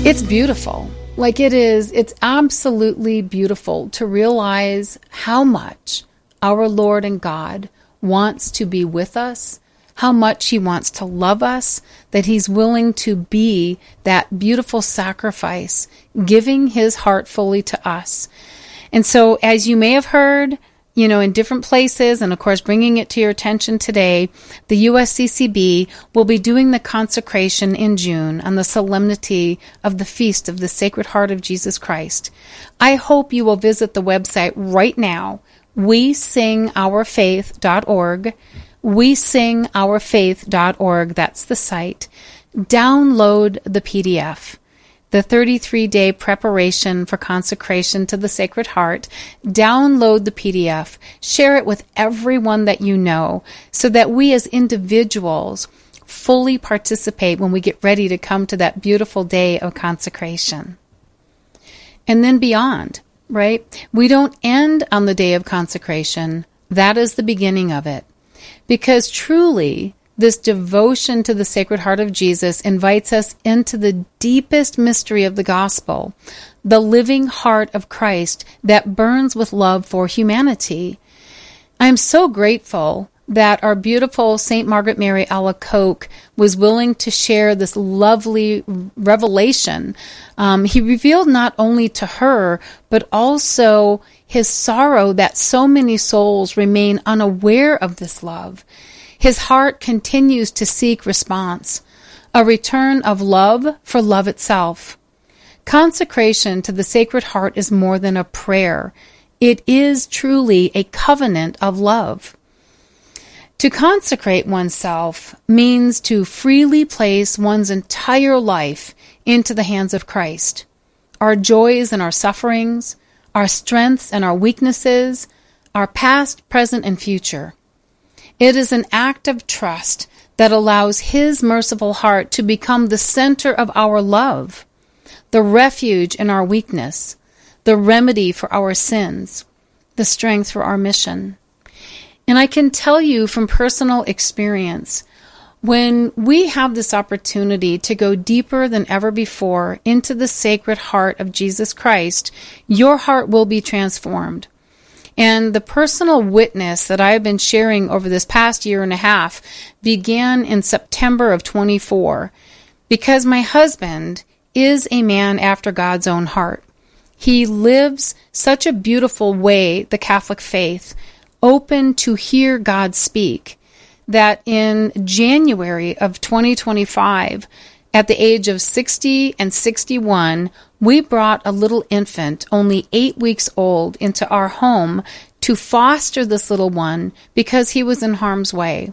It's beautiful. Like it's absolutely beautiful to realize how much our Lord and God wants to be with us, how much He wants to love us, that He's willing to be that beautiful sacrifice, giving His heart fully to us. And so, as you may have heard, in different places, and of course bringing it to your attention today, the USCCB will be doing the consecration in June on the solemnity of the Feast of the Sacred Heart of Jesus Christ. I hope you will visit the website right now, wesingourfaith.org, wesingourfaith.org, that's the site. Download the PDF. The 33-day preparation for consecration to the Sacred Heart. Download the PDF. Share it with everyone that you know so that we as individuals fully participate when we get ready to come to that beautiful day of consecration. And then beyond, right? We don't end on the day of consecration. That is the beginning of it. Because truly, this devotion to the Sacred Heart of Jesus invites us into the deepest mystery of the gospel, the living heart of Christ that burns with love for humanity. I am so grateful that our beautiful St. Margaret Mary Alacoque was willing to share this lovely revelation. He revealed not only to her, but also his sorrow that so many souls remain unaware of this love. His heart continues to seek response, a return of love for love itself. Consecration to the Sacred Heart is more than a prayer. It is truly a covenant of love. To consecrate oneself means to freely place one's entire life into the hands of Christ. Our joys and our sufferings, our strengths and our weaknesses, our past, present, and future. It is an act of trust that allows His merciful heart to become the center of our love, the refuge in our weakness, the remedy for our sins, the strength for our mission. And I can tell you from personal experience, when we have this opportunity to go deeper than ever before into the Sacred Heart of Jesus Christ, your heart will be transformed. And the personal witness that I have been sharing over this past year and a half began in September of 24, because my husband is a man after God's own heart. He lives such a beautiful way, the Catholic faith, open to hear God speak, that in January of 2025, at the age of 60 and 61, we brought a little infant, only 8 weeks old, into our home to foster this little one because he was in harm's way.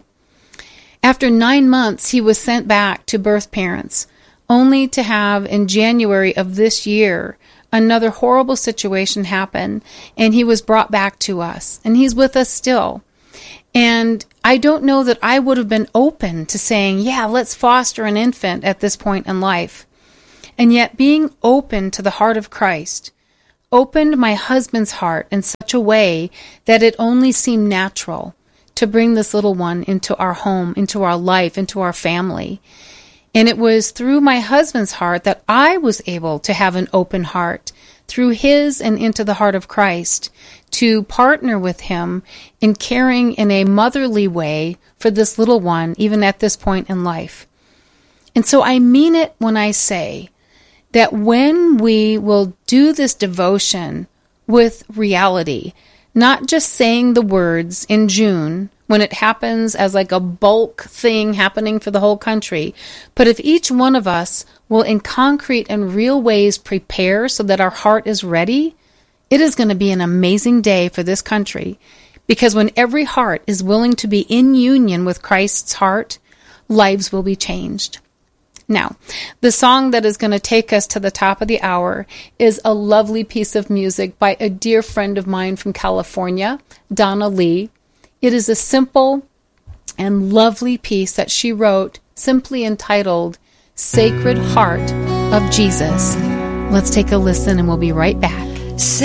After 9 months, he was sent back to birth parents, only to have, in January of this year, another horrible situation happen, and he was brought back to us, and he's with us still. And I don't know that I would have been open to saying, yeah, let's foster an infant at this point in life. And yet being open to the heart of Christ opened my husband's heart in such a way that it only seemed natural to bring this little one into our home, into our life, into our family. And it was through my husband's heart that I was able to have an open heart, through his and into the heart of Christ, to partner with him in caring in a motherly way for this little one, even at this point in life. And so I mean it when I say that when we will do this devotion with reality, not just saying the words in June when it happens as like a bulk thing happening for the whole country, but if each one of us will in concrete and real ways prepare so that our heart is ready, it is going to be an amazing day for this country. Because when every heart is willing to be in union with Christ's heart, lives will be changed. Now, the song that is going to take us to the top of the hour is a lovely piece of music by a dear friend of mine from California, Donna Lee. It is a simple and lovely piece that she wrote, simply entitled, Sacred Heart of Jesus. Let's take a listen and we'll be right back.